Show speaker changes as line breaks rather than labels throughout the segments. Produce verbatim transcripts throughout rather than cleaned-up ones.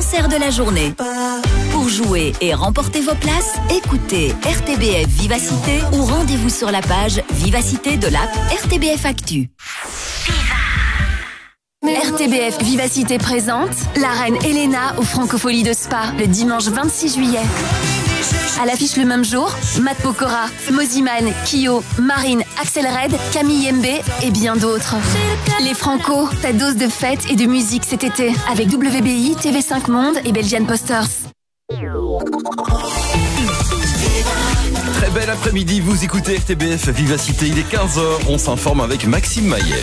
concert de la journée. Pour jouer et remporter vos places, écoutez R T B F Vivacité ou rendez-vous sur la page Vivacité de l'app R T B F Actu.
R T B F Vivacité présente la reine Elena au Francophonie de Spa le dimanche vingt-six juillet. À l'affiche le même jour, Matt Pokora, Moziman, Kyo, Marine, Axel Red, Camille Yembe et bien d'autres. Les Franco, ta dose de fête et de musique cet été avec W B I, T V cinq Monde et Belgian Posters.
Très bel après-midi, vous écoutez R T B F Vivacité, il est quinze heures, on s'informe avec Maxime Maillet.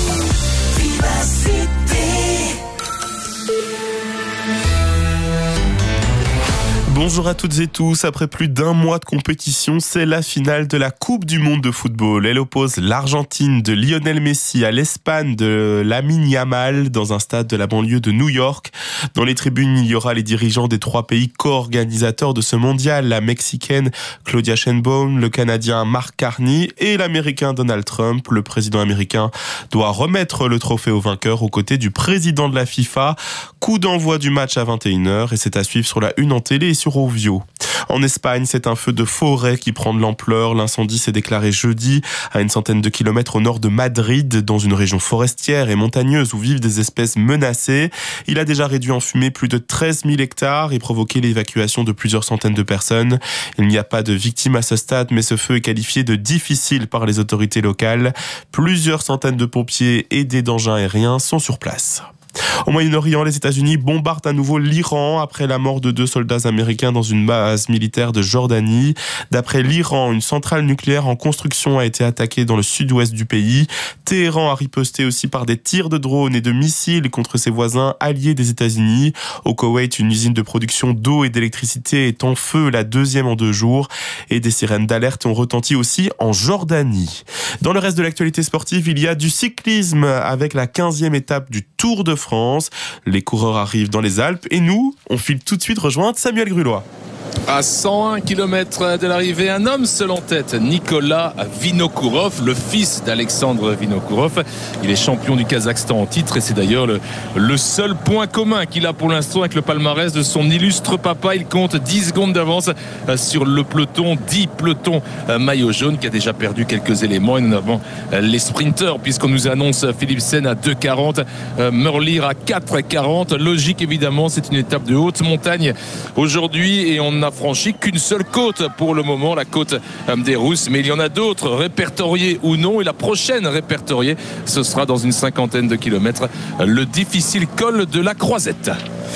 Bonjour à toutes et tous, après plus d'un mois de compétition, c'est la finale de la Coupe du Monde de football. Elle oppose l'Argentine de Lionel Messi à l'Espagne de Lamine Yamal dans un stade de la banlieue de New York. Dans les tribunes, il y aura les dirigeants des trois pays co-organisateurs de ce mondial, la Mexicaine Claudia Sheinbaum, le Canadien Mark Carney et l'Américain Donald Trump. Le président américain doit remettre le trophée au vainqueur aux côtés du président de la FIFA. Coup d'envoi du match à vingt et une heures et c'est à suivre sur la une en télé et sur Ovio. En Espagne, c'est un feu de forêt qui prend de l'ampleur. L'incendie s'est déclaré jeudi à une centaine de kilomètres au nord de Madrid, dans une région forestière et montagneuse où vivent des espèces menacées. Il a déjà réduit en fumée plus de treize mille hectares et provoqué l'évacuation de plusieurs centaines de personnes. Il n'y a pas de victimes à ce stade, mais ce feu est qualifié de difficile par les autorités locales. Plusieurs centaines de pompiers et des d'engins aériens sont sur place. Au Moyen-Orient, les États-Unis bombardent à nouveau l'Iran après la mort de deux soldats américains dans une base militaire de Jordanie. D'après l'Iran, une centrale nucléaire en construction a été attaquée dans le sud-ouest du pays. Téhéran a riposté aussi par des tirs de drones et de missiles contre ses voisins alliés des États-Unis. Au Koweït, une usine de production d'eau et d'électricité est en feu, la deuxième en deux jours. Et des sirènes d'alerte ont retenti aussi en Jordanie. Dans le reste de l'actualité sportive, il y a du cyclisme avec la quinzième étape du Tour de France. Les coureurs arrivent dans les Alpes et nous, on file tout de suite rejoindre Samuel Grulois.
À cent un kilomètres de l'arrivée, un homme seul en tête, Nicolas Vinokourov, le fils d'Alexandre Vinokourov. Il est champion du Kazakhstan en titre et c'est d'ailleurs le, le seul point commun qu'il a pour l'instant avec le palmarès de son illustre papa. Il compte dix secondes d'avance sur le peloton, dix pelotons maillot jaune qui a déjà perdu quelques éléments et nous avons les sprinteurs puisqu'on nous annonce Philipsen à deux quarante, Merlier à quatre quarante. Logique évidemment, c'est une étape de haute montagne aujourd'hui et on n'a franchi qu'une seule côte pour le moment, la côte des Rousses, mais il y en a d'autres répertoriées ou non et la prochaine répertoriée ce sera dans une cinquantaine de kilomètres, le difficile col de la Croisette.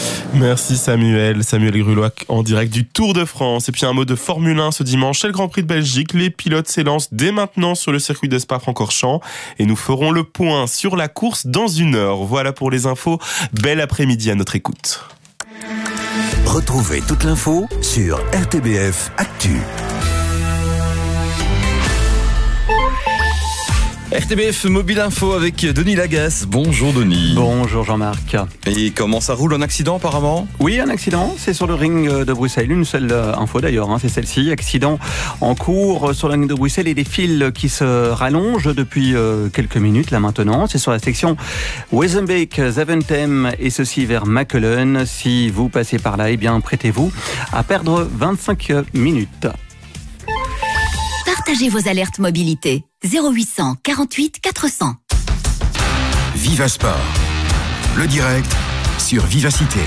Merci Samuel, Samuel Grulois en direct du Tour de France. Et puis un mot de Formule un ce dimanche, c'est le Grand Prix de Belgique. Les pilotes s'élancent dès maintenant sur le circuit de Spa-Francorchamps et nous ferons le point sur la course dans une heure. Voilà pour les infos, bel après-midi à notre écoute.
Retrouvez toute l'info sur R T B F Actu.
R T B F Mobile Info avec Denis Lagasse. Bonjour Denis.
Bonjour Jean-Marc.
Et comment ça roule, un accident apparemment ?
Oui, un accident, c'est sur le ring de Bruxelles. Une seule info d'ailleurs, hein, c'est celle-ci. Accident en cours sur le ring de Bruxelles et des fils qui se rallongent depuis euh, quelques minutes là maintenant. C'est sur la section Wezenbeek-Zaventem et ceci vers Machelen. Si vous passez par là, eh bien prêtez-vous à perdre vingt-cinq minutes.
Partagez vos alertes mobilité. zéro huit cent quarante-huit quatre cents.
Viva Sport, le direct sur Vivacité.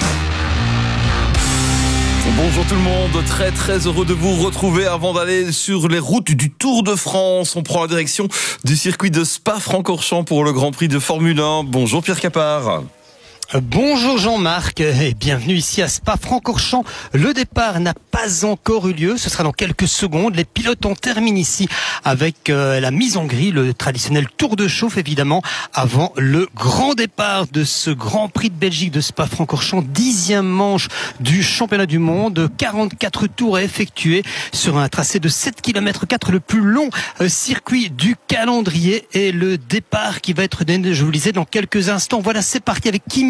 Bonjour tout le monde, très très heureux de vous retrouver avant d'aller sur les routes du Tour de France. On prend la direction du circuit de Spa-Francorchamps pour le Grand Prix de Formule un. Bonjour Pierre Capard.
Bonjour Jean-Marc et bienvenue ici à Spa-Francorchamps. Le départ n'a pas encore eu lieu, ce sera dans quelques secondes. Les pilotes en terminent ici avec euh, la mise en grille, le traditionnel tour de chauffe évidemment, avant le grand départ de ce Grand Prix de Belgique de Spa-Francorchamps, dixième manche du championnat du monde. quarante-quatre tours à effectuer sur un tracé de sept kilomètres quatre, le plus long euh, circuit du calendrier, et le départ qui va être donné, je vous le disais, dans quelques instants. Voilà, c'est parti avec Kimi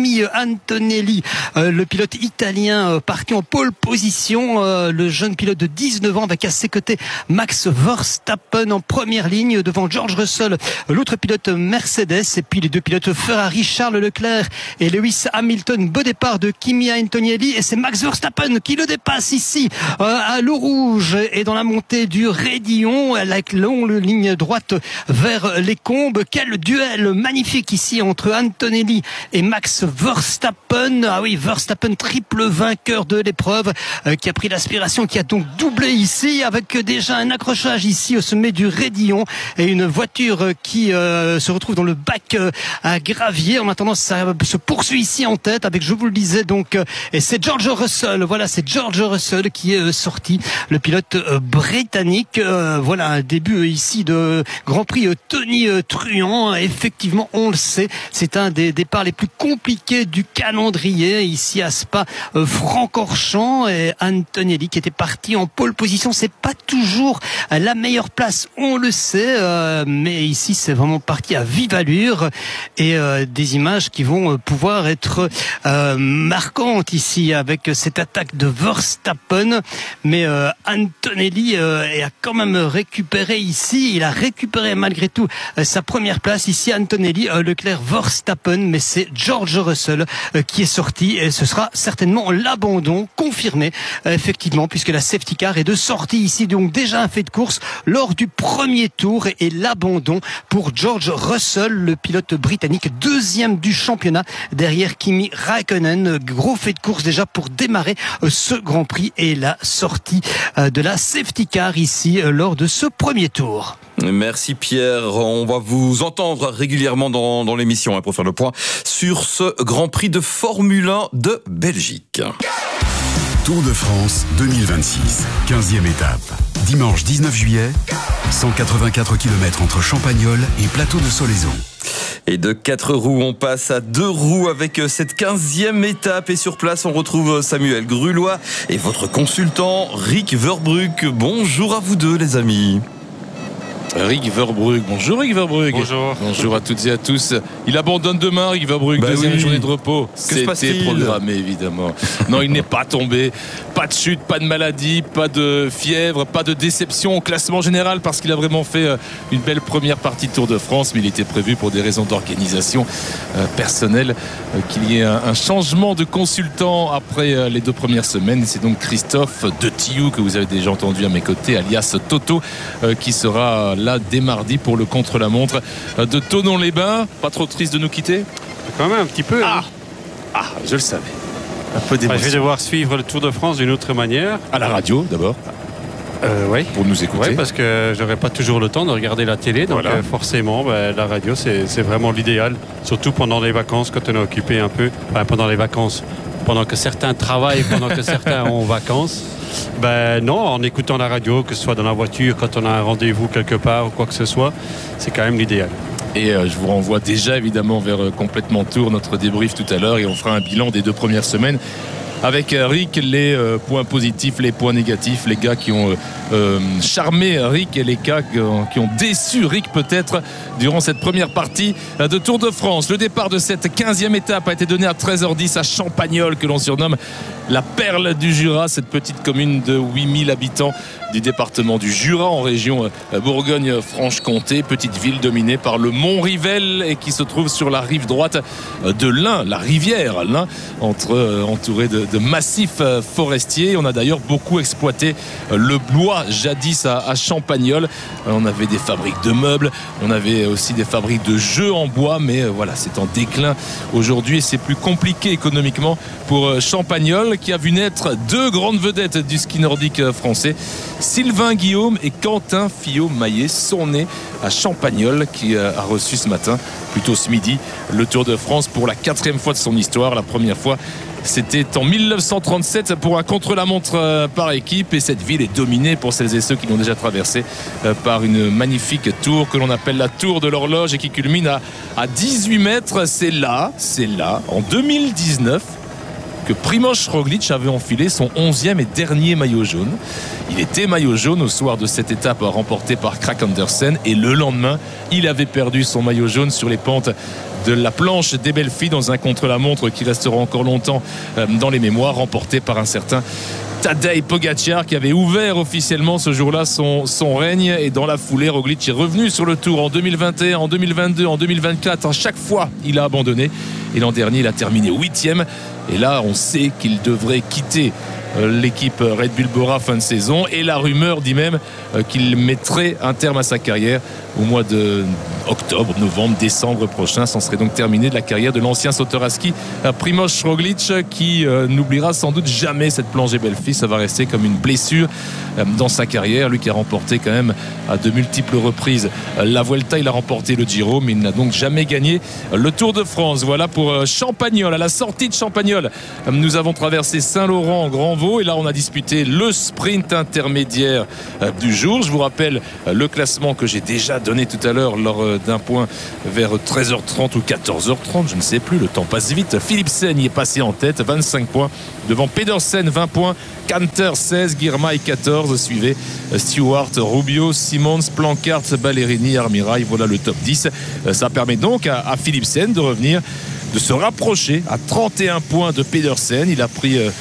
Kimi Antonelli, euh, le pilote italien euh, parti en pole position, euh, le jeune pilote de dix-neuf ans avec à ses côtés Max Verstappen en première ligne devant George Russell, l'autre pilote Mercedes, et puis les deux pilotes Ferrari, Charles Leclerc et Lewis Hamilton. Beau départ de Kimi Antonelli et c'est Max Verstappen qui le dépasse ici euh, à l'eau rouge et dans la montée du Raidillon, la longue ligne droite vers les Combes. Quel duel magnifique ici entre Antonelli et Max Verstappen. Ah oui, Verstappen, triple vainqueur de l'épreuve, euh, qui a pris l'aspiration, qui a donc doublé ici avec déjà un accrochage ici au sommet du Raidillon et une voiture qui euh, se retrouve dans le bac euh, à gravier. En attendant, ça se poursuit ici en tête avec, je vous le disais donc, euh, et c'est George Russell. Voilà, c'est George Russell qui est euh, sorti, le pilote euh, britannique. Euh, voilà un début euh, ici de Grand Prix euh, Tony euh, Truant. Effectivement, on le sait, c'est un des départs les plus compliqués du calendrier ici à Spa euh, Francorchamps, et Antonelli qui était parti en pole position, c'est pas toujours la meilleure place, on le sait, euh, mais ici c'est vraiment parti à vive allure, et euh, des images qui vont pouvoir être euh, marquantes ici avec cette attaque de Verstappen. Mais euh, Antonelli euh, a quand même récupéré ici, il a récupéré malgré tout euh, sa première place ici. Antonelli, euh, Leclerc, Verstappen, mais c'est George Russell euh, qui est sorti, et ce sera certainement l'abandon confirmé euh, effectivement, puisque la safety car est de sortie ici, donc déjà un fait de course lors du premier tour, et l'abandon pour George Russell, le pilote britannique, deuxième du championnat derrière Kimi Räikkönen. Gros fait de course déjà pour démarrer ce Grand Prix, et la sortie de la safety car ici lors de ce premier tour.
Merci Pierre, on va vous entendre régulièrement dans, dans l'émission hein, pour faire le point sur ce Grand Prix de Formule un de Belgique.
Tour de France deux mille vingt-six, quinzième étape. Dimanche dix-neuf juillet, cent quatre-vingt-quatre kilomètres entre Champagnole et Plateau de Solaizon.
Et de quatre roues, on passe à deux roues avec cette quinzième étape. Et sur place, on retrouve Samuel Grulois et votre consultant Rick Verbrugge. Bonjour à vous deux, les amis.
Rick Verbrugge, bonjour Rick Verbrugge.
Bonjour.
Bonjour à toutes et à tous. Il abandonne demain, Rick Verbrugge, bah deuxième oui. journée de repos. C'était programmé évidemment. Non, il n'est pas tombé. Pas de chute, pas de maladie, pas de fièvre, pas de déception au classement général, parce qu'il a vraiment fait une belle première partie de Tour de France, mais il était prévu pour des raisons d'organisation euh, personnelle euh, qu'il y ait un, un changement de consultant après euh, les deux premières semaines. C'est donc Christophe de Tillou, que vous avez déjà entendu à mes côtés, alias Toto, euh, qui sera là dès mardi pour le contre-la-montre de Thonon-les-Bains. Pas trop triste de nous quitter?
Quand même un petit peu.
Ah, ah je le savais. Un peu d'émotion.
Enfin, je vais devoir suivre le Tour de France d'une autre manière.
À la radio d'abord.
Euh, oui.
Pour nous écouter.
Oui, parce que j'aurai pas toujours le temps de regarder la télé, donc voilà. euh, forcément, ben, la radio c'est, c'est vraiment l'idéal, surtout pendant les vacances, quand on est occupé un peu, enfin, pendant les vacances, pendant que certains travaillent, pendant que certains ont vacances. Ben non, en écoutant la radio, que ce soit dans la voiture, quand on a un rendez-vous quelque part ou quoi que ce soit, c'est quand même l'idéal.
Et euh, je vous renvoie déjà évidemment vers euh, Complètement Tour, notre débrief tout à l'heure, et on fera un bilan des deux premières semaines avec Rick, les euh, points positifs, les points négatifs, les gars qui ont euh, euh, charmé Rick et les gars qui ont, qui ont déçu Rick peut-être durant cette première partie de Tour de France. Le départ de cette quinzième étape a été donné à treize heures dix à Champagnole, que l'on surnomme la perle du Jura, cette petite commune de huit mille habitants du département du Jura en région Bourgogne-Franche-Comté, petite ville dominée par le Mont Rivel et qui se trouve sur la rive droite de l'Ain, la rivière l'Ain, entre, entourée de, de massifs forestiers. On a d'ailleurs beaucoup exploité le bois jadis à, à Champagnole. On avait des fabriques de meubles, on avait aussi des fabriques de jeux en bois, mais voilà, c'est en déclin aujourd'hui et c'est plus compliqué économiquement pour Champagnole, qui a vu naître deux grandes vedettes du ski nordique français. Sylvain Guillaume et Quentin Fillon-Maillet sont nés à Champagnole, qui a reçu ce matin, plutôt ce midi, le Tour de France pour la quatrième fois de son histoire. La première fois, c'était en mille neuf cent trente-sept pour un contre-la-montre par équipe, et cette ville est dominée, pour celles et ceux qui l'ont déjà traversée, par une magnifique tour que l'on appelle la tour de l'horloge et qui culmine à, à dix-huit mètres. C'est là, c'est là, en deux mille dix-neuf, que Primož Roglič avait enfilé son onzième et dernier maillot jaune. Il était maillot jaune au soir de cette étape remportée par Kragh Andersen, et le lendemain, il avait perdu son maillot jaune sur les pentes de la planche des belles filles dans un contre-la-montre qui restera encore longtemps dans les mémoires, remporté par un certain Tadej Pogacar qui avait ouvert officiellement ce jour-là son, son règne. Et dans la foulée, Roglic est revenu sur le Tour en deux mille vingt et un, en deux mille vingt-deux, en deux mille vingt-quatre. À chaque fois, il a abandonné. Et l'an dernier, il a terminé huitième. Et là, on sait qu'il devrait quitter l'équipe Red Bull Bora fin de saison, et la rumeur dit même qu'il mettrait un terme à sa carrière au mois de octobre, novembre, décembre prochain. C'en serait donc terminé de la carrière de l'ancien sauteur à ski Primož Roglic, qui euh, n'oubliera sans doute jamais cette planche des belles filles. Ça va rester comme une blessure euh, dans sa carrière. Lui qui a remporté quand même à de multiples reprises la Vuelta, il a remporté le Giro, mais il n'a donc jamais gagné le Tour de France. Voilà pour euh, Champagnol. À la sortie de Champagnol, euh, nous avons traversé Saint-Laurent, Grand-Vaux, et là on a disputé le sprint intermédiaire euh, du jour. Je vous rappelle euh, le classement que j'ai déjà donné tout à l'heure lors euh, d'un point vers treize heures trente ou quatorze heures trente, je ne sais plus, le temps passe vite. Philipsen y est passé en tête, vingt-cinq points, devant Pedersen vingt points, Canter seize, Girmay quatorze, suivez Stewart, Rubio, Simons, Plancart, Ballerini, Armirail. Voilà le top dix. Ça permet donc à, à Philipsen de revenir, de se rapprocher à trente et un points de Pedersen. Il a pris